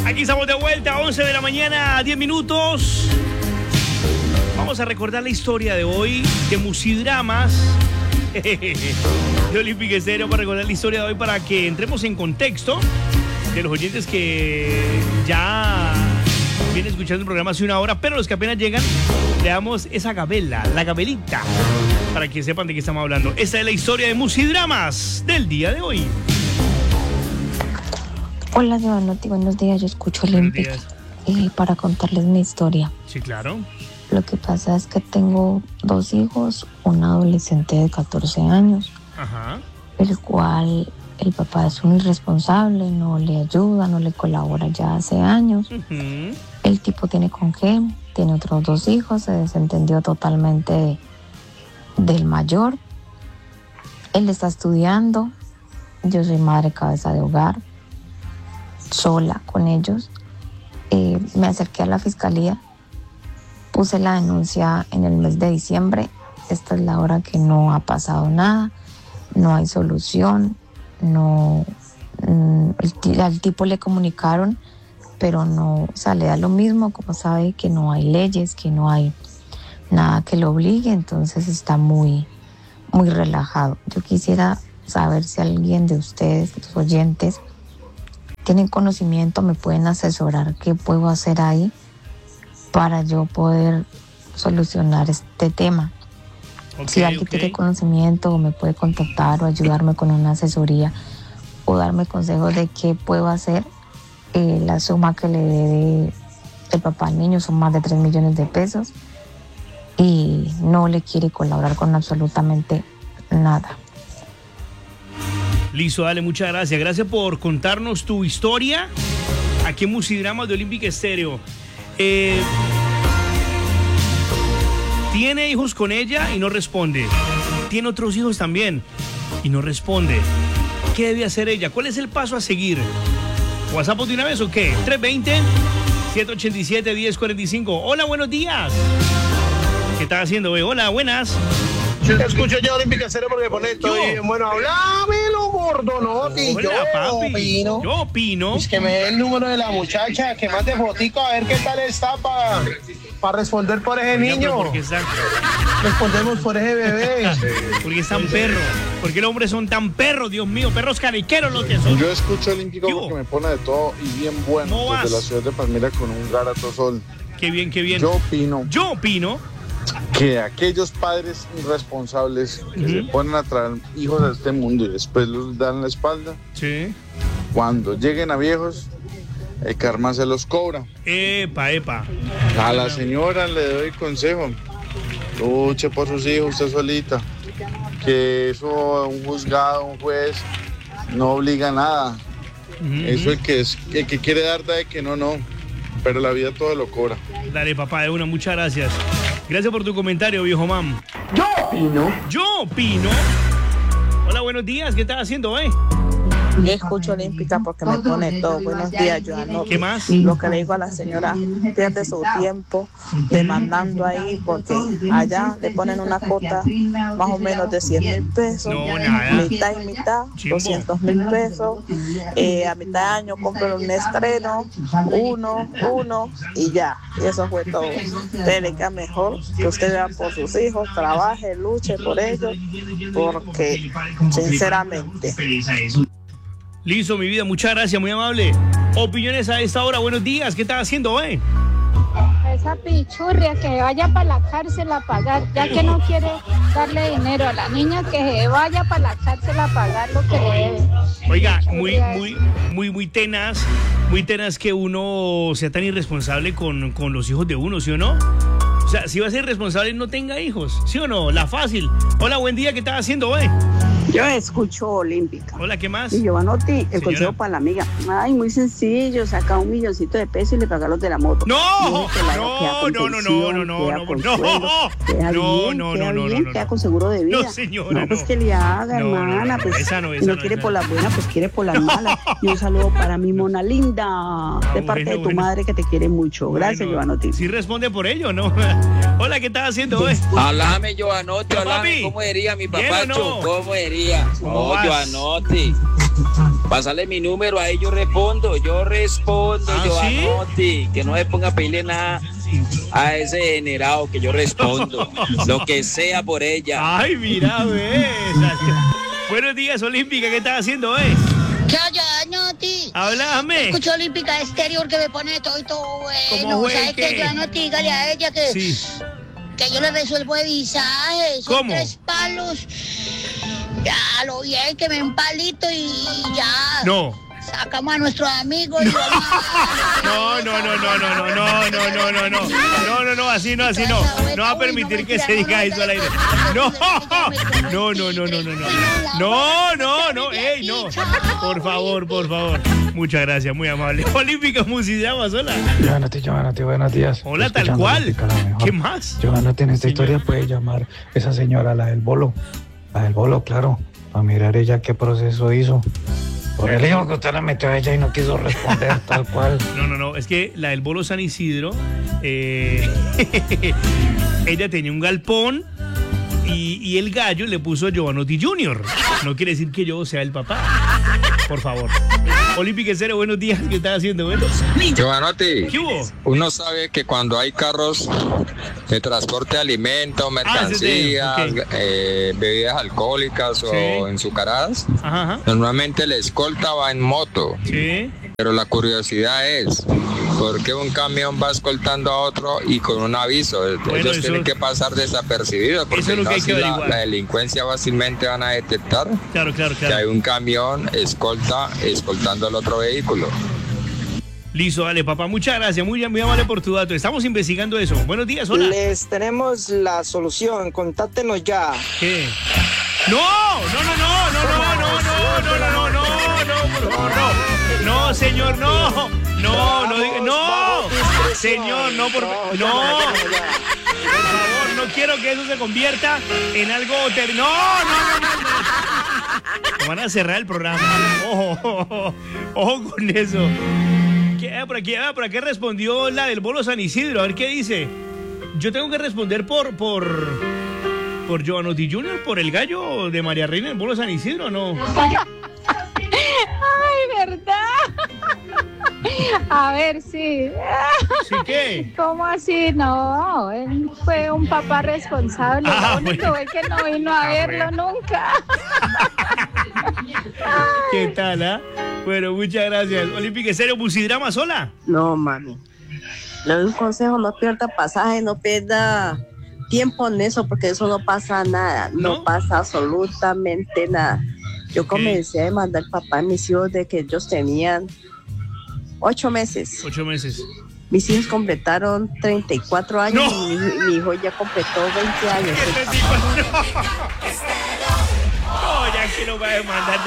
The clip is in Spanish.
Aquí estamos de vuelta, 11 de la mañana, 10 minutos. Vamos a recordar la historia de hoy de Musidramas de Olympic Estéreo, para recordar la historia de hoy, para que entremos en contexto de los oyentes que ya vienen escuchando el programa hace una hora, pero los que apenas llegan, le damos esa gabela, la gabelita, para que sepan de qué estamos hablando. Esta es la historia de Musidramas del día de hoy. Hola, Giovanotti, buenos días, yo escucho Olympic para contarles mi historia. Sí, claro. Lo que pasa es que tengo 2 hijos, un adolescente de 14 años, Ajá. el cual el papá es un irresponsable, no le ayuda, no le colabora ya hace años. Uh-huh. El tipo tiene congé, tiene otros 2 hijos, se desentendió totalmente del mayor. Él está estudiando, yo soy madre cabeza de hogar, sola con ellos. Me acerqué a la fiscalía, puse la denuncia en el mes de diciembre. Esta es la hora que no ha pasado nada, no hay solución, no. Al tipo le comunicaron, pero no, o sea, le da lo mismo, como sabe que no hay leyes, que no hay nada que lo obligue, entonces está muy, muy relajado. Yo quisiera saber si alguien de ustedes, los oyentes, tienen conocimiento, me pueden asesorar qué puedo hacer ahí para yo poder solucionar este tema. Si alguien tiene conocimiento, o me puede contactar o ayudarme con una asesoría o darme consejos de qué puedo hacer. La suma que le debe el papá al niño son más de 3 millones de pesos y no le quiere colaborar con absolutamente nada. Listo, dale, muchas gracias. Gracias por contarnos tu historia aquí en Musidramas de Olympic Estéreo. Tiene hijos con ella y no responde. Tiene otros hijos también y no responde. ¿Qué debe hacer ella? ¿Cuál es el paso a seguir? ¿WhatsApp de una vez o qué? 320-787-1045. Hola, buenos días. ¿Qué estás haciendo, güey? Hola, buenas. Yo te escucho ya Olympic Estéreo porque pone estoy bueno, hablámelo, gordo, no, Hola, papi. Yo opino. Es que me dé el número de la muchacha, que mande fotico a ver qué tal está para responder por ese niño. Respondemos por ese bebé. Porque es tan perro. Porque los hombres son tan perros, Dios mío, perros cariqueros los que son. Yo escucho Olímpico porque me pone de todo y bien bueno. Desde la ciudad de Palmira con un grato sol. Qué bien, qué bien. Yo opino que aquellos padres irresponsables que se ponen a traer hijos a este mundo y después los dan la espalda, cuando lleguen a viejos, el karma se los cobra. Epa. A la señora le doy consejo: luche por sus hijos usted solita, que eso un juzgado, un juez no obliga a nada. Eso el que quiere dar da de que no, pero la vida todo lo cobra. Dale, papá, de una, muchas gracias. Gracias por tu comentario, viejo mam. Yo opino. Hola, buenos días. ¿Qué estás haciendo, Yo escucho Olímpica porque me pone todo. Buenos días, Joano. ¿Qué más? Lo que le digo a la señora, pierde su tiempo demandando ahí porque allá le ponen una cuota más o menos de 100,000 pesos. No, nada. Mitad y mitad, 200,000 pesos. A mitad de año compran un estreno, uno, y ya. Y eso fue todo. Usted le queda mejor que usted vea por sus hijos, trabaje, luche por ellos, porque sinceramente... Listo, mi vida, muchas gracias, muy amable. Opiniones a esta hora, buenos días, ¿qué estás haciendo, Esa pichurria que vaya para la cárcel a pagar, ya que no quiere darle dinero a la niña, que vaya para la cárcel a pagar lo que le debe. Oiga, muy tenaz que uno sea tan irresponsable con los hijos de uno, ¿sí o no? O sea, si va a ser irresponsable, no tenga hijos, ¿sí o no? La fácil. Hola, buen día, ¿qué estás haciendo, Yo escucho Olímpica. Hola, ¿qué más? Y Giovanotti, el Señora. consejo para la amiga. Ay, muy sencillo, saca 1 milloncito de pesos y le paga los de la moto. No. Queda con seguro de vida. No, señora, no. Pues que le haga, hermana. No, pues esa no, si no quiere esa por las buenas, pues quiere por las malas. Y un saludo para mi mona linda, de parte de tu madre que te quiere mucho. Gracias, Giovanotti. ¿Sí responde por ello, no? Hola, ¿qué estás haciendo, Háblame, Giovanotti, háblame. ¿Cómo diría mi papá? ¿Cómo diría? ¿Cómo vas? Giovanotti. Pásale mi número, ahí yo respondo, Giovanotti, ¿sí? Que no me ponga a pedirle nada a ese generado, que yo respondo, lo que sea por ella. Ay, mira, Buenos días, Olímpica, ¿qué estás haciendo, ¿Qué hay, Giovanotti? Háblame. Escucho Olímpica Estéreo que me pone todo y todo bueno. ¿Sabes qué, Giovanotti? Dígale a ella que... Sí. Que yo le resuelvo el visaje. Son ¿Cómo? 3 palos. Ya, lo bien, que me den palito y ya. No. Sacamos a nuestros amigos y No, así no. No va a permitir que se diga eso al aire. No. Ey, no. Por favor. Muchas gracias, muy amable. Olímpica Musidrama, hola. Giovanotti, buenos días. Hola, tal cual. ¿Qué más? Giovanotti, en esta historia puede llamar esa señora, la del bolo. Claro. A mirar ella qué proceso hizo. Por el hijo que usted le metió a ella y no quiso responder tal cual. No, es que la del bolo San Isidro, ella tenía un galpón y el gallo le puso Giovanotti Junior. No quiere decir que yo sea el papá. Por favor. Olímpica Cero, buenos días. ¿Qué estás haciendo? Bueno. Giovanotti, ¿qué hubo? Uno sabe que cuando hay carros de transporte de alimentos, mercancías, bebidas alcohólicas o enzucaradas, normalmente la escolta va en moto. Sí. Pero la curiosidad es, ¿por qué un camión va escoltando a otro y con un aviso? Ellos tienen que pasar desapercibidos, porque la delincuencia fácilmente van a detectar que hay un camión escoltando al otro vehículo. Listo, dale, papá, muchas gracias, muy amable por tu dato. Estamos investigando eso. Buenos días, hola. Les tenemos la solución, contáctenos ya. ¿Qué? No, por favor, no, señor, no, señor, por favor, no quiero que eso se convierta en algo no. Van a cerrar el programa. Ojo con eso. Por aquí respondió la del bolo San Isidro. A ver qué dice. Yo tengo que responder por Giovanotti Junior, por el gallo de María Reina del bolo San Isidro, ¿no? Ay, ¿verdad? A ver, sí. ¿Sí qué? ¿Cómo así? No, él fue un papá responsable. Lo único es que no vino a verlo nunca. ¿Qué tal, Bueno, muchas gracias. Olímpica Estéreo, Musidrama, sola. No, mami. Le doy un consejo, no pierda pasaje, no pierda tiempo en eso, porque eso no pasa nada. No pasa absolutamente nada. Yo comencé a demandar al papá de mis hijos de que ellos tenían 8 meses. 8 meses. Mis hijos completaron 34 años y mi hijo ya completó 20 años. No, ya que no va a demandar.